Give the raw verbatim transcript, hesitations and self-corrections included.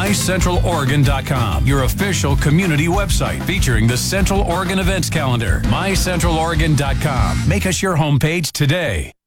my central oregon dot com, your official community website featuring the Central Oregon events calendar. my central oregon dot com. Make us your homepage today.